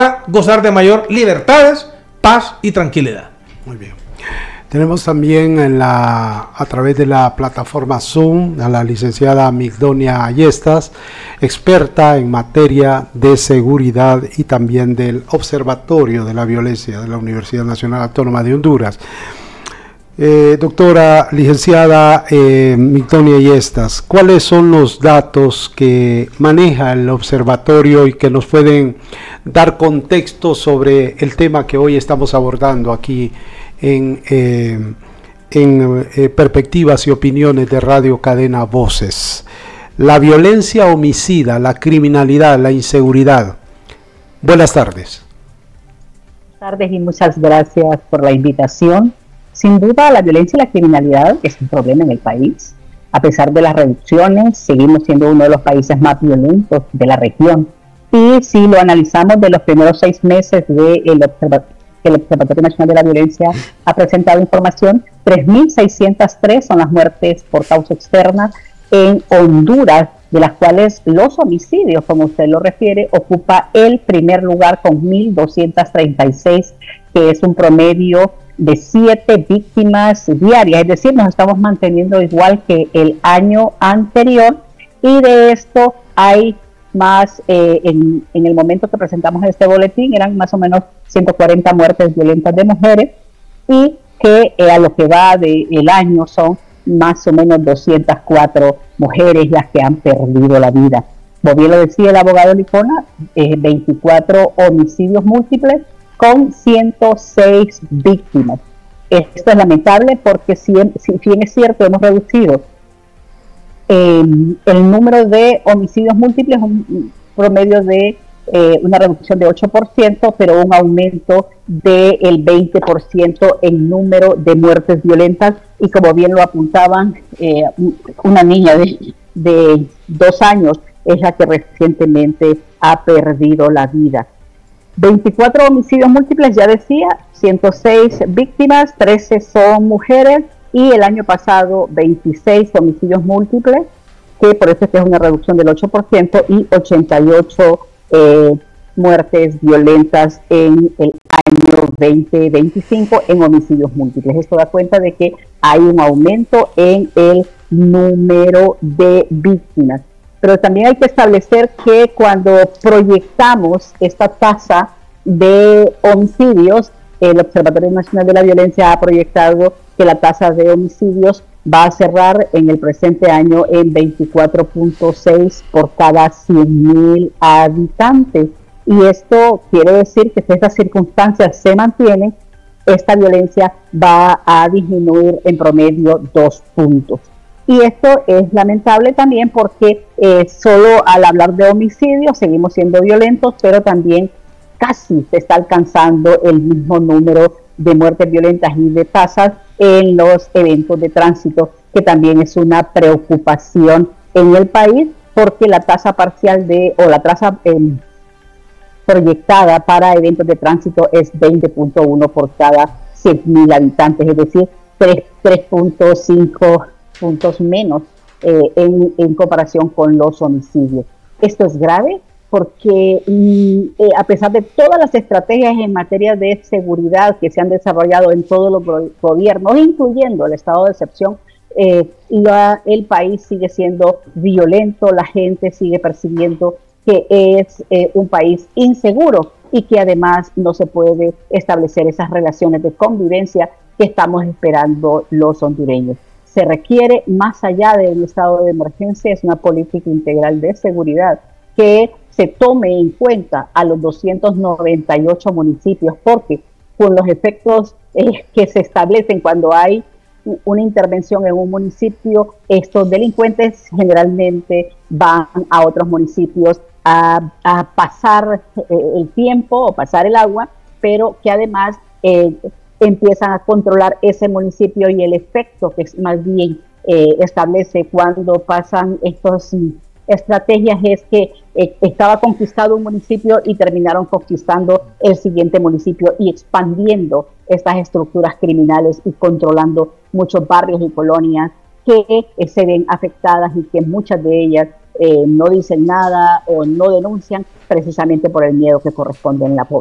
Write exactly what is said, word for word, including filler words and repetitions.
gozar de mayor libertades, paz y tranquilidad. Muy bien. Tenemos también en la, a través de la plataforma Zoom a la licenciada Migdonia Ayestas, experta en materia de seguridad y también del Observatorio de la Violencia de la Universidad Nacional Autónoma de Honduras. Eh, doctora licenciada eh, Migdonia Ayestas, ¿cuáles son los datos que maneja el observatorio y que nos pueden dar contexto sobre el tema que hoy estamos abordando aquí en, eh, en eh, Perspectivas y Opiniones de Radio Cadena Voces? La violencia homicida, la criminalidad, la inseguridad. Buenas tardes. Buenas tardes y muchas gracias por la invitación. Sin duda, la violencia y la criminalidad es un problema en el país. A pesar de las reducciones, seguimos siendo uno de los países más violentos de la región. Y si lo analizamos de los primeros seis meses del observa- el Observatorio Nacional de la Violencia ha presentado información, tres mil seiscientas tres son las muertes por causa externa en Honduras, de las cuales los homicidios, como usted lo refiere, ocupa el primer lugar con mil doscientas treinta y seis, que es un promedio de siete víctimas diarias, es decir, nos estamos manteniendo igual que el año anterior, y de esto hay más, eh, en, en el momento que presentamos este boletín, eran más o menos ciento cuarenta muertes violentas de mujeres, y que eh, a lo que va del año son más o menos doscientas cuatro mujeres las que han perdido la vida. Como bien lo decía el abogado Licona, eh, veinticuatro homicidios múltiples, con ciento seis víctimas. Esto es lamentable porque si, si bien es cierto, hemos reducido eh, el número de homicidios múltiples, un promedio de eh, una reducción de ocho por ciento, pero un aumento del veinte por ciento en número de muertes violentas, y como bien lo apuntaban, eh, una niña de, de dos años es la que recientemente ha perdido la vida. veinticuatro homicidios múltiples, ya decía, ciento seis víctimas, trece son mujeres, y el año pasado veintiséis homicidios múltiples, que por eso es que es una reducción del ocho por ciento, y ochenta y ocho eh, muertes violentas en el año veinte veinticinco en homicidios múltiples. Esto da cuenta de que hay un aumento en el número de víctimas. Pero también hay que establecer que cuando proyectamos esta tasa de homicidios, el Observatorio Nacional de la Violencia ha proyectado que la tasa de homicidios va a cerrar en el presente año en veinticuatro punto seis por cada cien mil habitantes. Y esto quiere decir que si estas circunstancias se mantienen, esta violencia va a disminuir en promedio dos puntos. Y esto es lamentable también porque eh, solo al hablar de homicidios seguimos siendo violentos, pero también casi se está alcanzando el mismo número de muertes violentas y de tasas en los eventos de tránsito, que también es una preocupación en el país, porque la tasa parcial de, o la tasa eh, proyectada para eventos de tránsito es veinte punto uno por cada cien mil habitantes, es decir, tres punto cinco puntos menos eh, en, en comparación con los homicidios. Esto es grave porque mm, eh, a pesar de todas las estrategias en materia de seguridad que se han desarrollado en todos los go- gobiernos, incluyendo el estado de excepción, eh, la, el país sigue siendo violento, la gente sigue percibiendo que es eh, un país inseguro y que además no se puede establecer esas relaciones de convivencia que estamos esperando los hondureños. Se requiere, más allá del estado de emergencia, es una política integral de seguridad que se tome en cuenta a los doscientos noventa y ocho municipios, porque con los efectos eh, que se establecen cuando hay una intervención en un municipio, estos delincuentes generalmente van a otros municipios a, a pasar eh, el tiempo o pasar el agua, pero que además eh, empiezan a controlar ese municipio, y el efecto que más bien eh, establece cuando pasan estas mm, estrategias es que eh, estaba conquistado un municipio y terminaron conquistando el siguiente municipio y expandiendo estas estructuras criminales y controlando muchos barrios y colonias que eh, se ven afectadas, y que muchas de ellas eh, no dicen nada o no denuncian precisamente por el miedo que corresponde en la población.